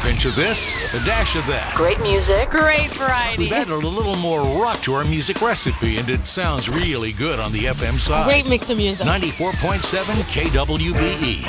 pinch of this, a dash of that. Great music. Great variety. We've added a little more rock to our music recipe, and it sounds really good on the FM side. Great mix of music. 94.7 KWBE.